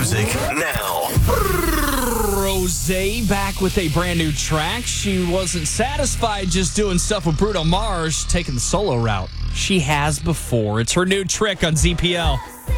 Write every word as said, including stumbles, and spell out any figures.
music now. Rosé back with a brand new track. She wasn't satisfied just doing stuff with Bruno Mars, taking the solo route. She has before. It's her new trick on Z P L.